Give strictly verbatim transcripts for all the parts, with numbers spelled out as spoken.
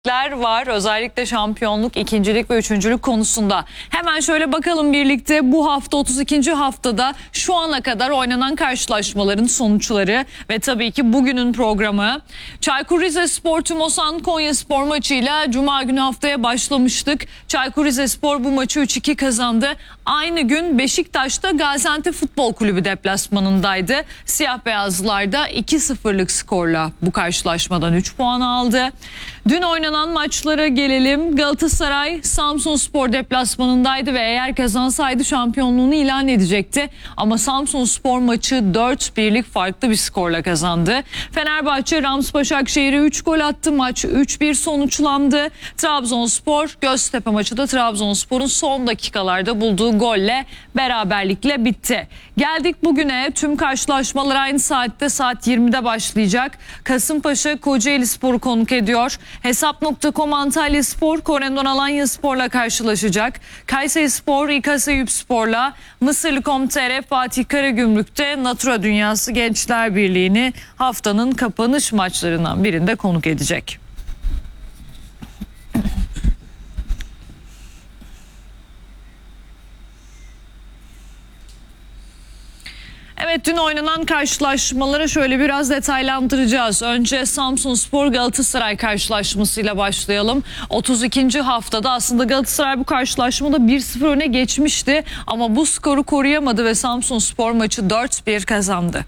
var. Özellikle şampiyonluk, ikincilik ve üçüncülük konusunda. Hemen şöyle bakalım birlikte bu hafta otuz ikinci haftada şu ana kadar oynanan karşılaşmaların sonuçları ve tabii ki bugünün programı. Çaykur Rizespor Tümosan Konyaspor maçıyla Cuma günü haftaya başlamıştık. Çaykur Rizespor bu maçı üç iki kazandı. Aynı gün Beşiktaş'ta Gaziantep Futbol Kulübü deplasmanındaydı. Siyah beyazlılar da iki sıfırlık skorla bu karşılaşmadan üç puan aldı. Dün oynanan maçlara gelelim. Galatasaray Samsunspor deplasmanındaydı ve eğer kazansaydı şampiyonluğunu ilan edecekti. Ama Samsunspor maçı dört birlik farklı bir skorla kazandı. Fenerbahçe Rams Başakşehir'e üç gol attı. Maç üç bir sonuçlandı. Trabzonspor Göztepe maçı da Trabzonspor'un son dakikalarda bulduğu golle beraberlikle bitti. Geldik bugüne. Tüm karşılaşmalar aynı saatte saat yirmide başlayacak. Kasımpaşa Kocaelispor'u konuk ediyor. Hesap nokta com Antalyaspor Korendon Alanyaspor'la karşılaşacak. Kayserispor İKASEYÜPSPOR'la, Mısırlı nokta com nokta tr Fatih Karagümrük'te Natura Dünyası Gençler Birliği'ni haftanın kapanış maçlarından birinde konuk edecek. Evet, dün oynanan karşılaşmaları şöyle biraz detaylandıracağız. Önce Samsunspor Galatasaray karşılaşmasıyla başlayalım. otuz ikinci haftada aslında Galatasaray bu karşılaşmada bir sıfır öne geçmişti. Ama bu skoru koruyamadı ve Samsunspor maçı dört bir kazandı.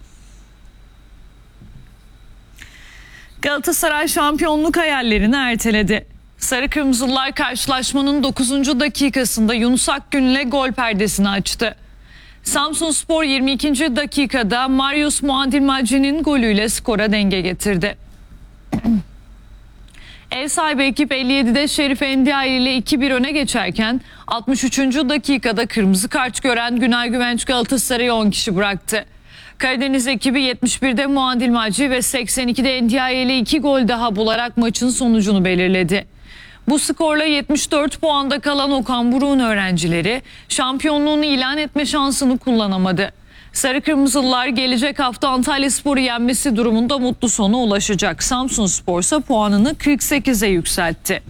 Galatasaray şampiyonluk hayallerini erteledi. Sarı Kırmızılılar karşılaşmanın dokuzuncu dakikasında Yunus Akgün'le gol perdesini açtı. Samsunspor yirmi ikinci dakikada Marius Muadilmacı'nın golüyle skora denge getirdi. Ev sahibi ekip elli yedide Şerif Endiaye ile iki bir öne geçerken altmış üçüncü dakikada kırmızı kart gören Günay Güvenç Galatasaray'ı on kişi bıraktı. Karadeniz ekibi yetmiş birde Muadilmacı ve seksen ikide Endiaye ile iki gol daha bularak maçın sonucunu belirledi. Bu skorla yetmiş dört puanda kalan Okan Buruk'un öğrencileri şampiyonluğunu ilan etme şansını kullanamadı. Sarı Kırmızılılar gelecek hafta Antalyaspor'u yenmesi durumunda mutlu sona ulaşacak. Samsunspor ise puanını kırk sekize yükseltti.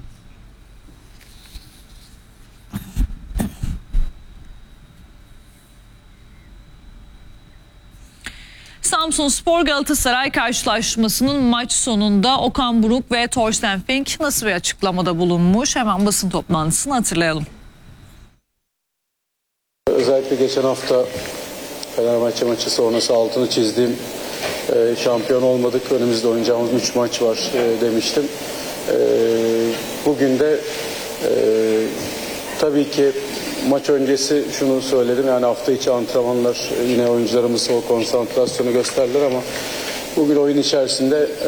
Samsunspor Galatasaray karşılaşmasının maç sonunda Okan Buruk ve Thorsten Fink nasıl bir açıklamada bulunmuş? Hemen basın toplantısını hatırlayalım. Özellikle geçen hafta Fenerbahçe maçı sonrası altını çizdiğim e, şampiyon olmadık, önümüzde oynayacağımız üç maç var e, demiştim. E, bugün de e, tabii ki maç öncesi şunu söyledim, yani hafta içi antrenmanlar yine oyuncularımız o konsantrasyonu gösterdiler ama bugün oyun içerisinde e,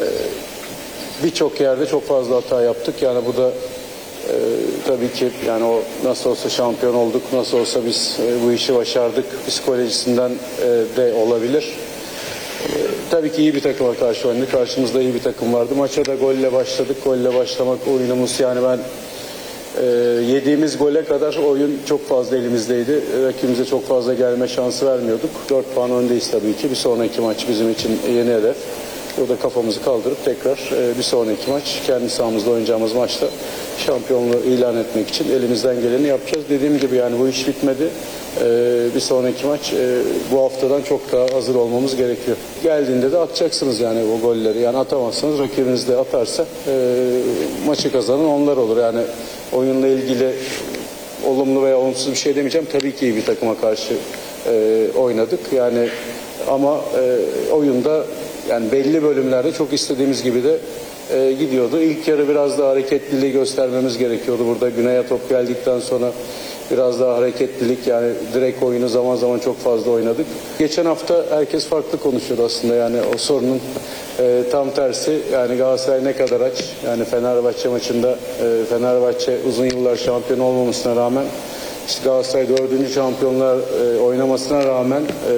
birçok yerde çok fazla hata yaptık. Yani bu da e, tabii ki yani o nasıl olsa şampiyon olduk, nasıl olsa biz e, bu işi başardık psikolojisinden e, de olabilir. E, tabii ki iyi bir takıma karşı oynadık. Karşımızda iyi bir takım vardı. Maça da golle başladık. Golle başlamak oyunumuz, yani ben E, yediğimiz gole kadar oyun çok fazla elimizdeydi. Rakibimize çok fazla gelme şansı vermiyorduk. dört puan öndeyiz tabii ki. Bir sonraki maç bizim için yeni hedef. Burada kafamızı kaldırıp tekrar e, bir sonraki maç kendi sahamızda oynayacağımız maçta şampiyonluğu ilan etmek için elimizden geleni yapacağız. Dediğim gibi yani bu iş bitmedi. E, bir sonraki maç e, bu haftadan çok daha hazır olmamız gerekiyor. Geldiğinde de atacaksınız yani o golleri. Yani atamazsanız rakibiniz de atarsa e, maçı kazanan onlar olur. Yani oyunla ilgili olumlu veya olumsuz bir şey demeyeceğim. Tabii ki iyi bir takıma karşı e, oynadık. Yani ama e, oyunda yani belli bölümlerde çok istediğimiz gibi de e, gidiyordu. İlk yarı biraz daha hareketliliği göstermemiz gerekiyordu. Burada Güney'e top geldikten sonra biraz daha hareketlilik, yani direkt oyunu zaman zaman çok fazla oynadık. Geçen hafta herkes farklı konuşuyordu aslında, yani o sorunun e, tam tersi. Yani Galatasaray ne kadar aç, yani Fenerbahçe maçında e, Fenerbahçe uzun yıllar şampiyon olmamasına rağmen, işte Galatasaray dördüncü şampiyonlar e, oynamasına rağmen e,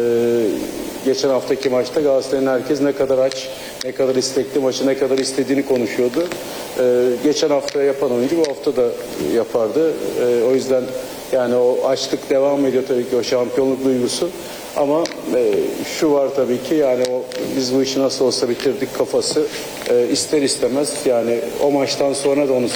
geçen haftaki maçta Galatasaray'ın herkes ne kadar aç, ne kadar istekli, maçı ne kadar istediğini konuşuyordu. Ee, geçen hafta yapan oyuncu bu hafta da yapardı. Ee, o yüzden yani o açlık devam ediyor tabii ki, o şampiyonluk duygusu. Ama e, şu var tabii ki, yani o biz bu işi nasıl olsa bitirdik kafası e, ister istemez, yani o maçtan sonra da onu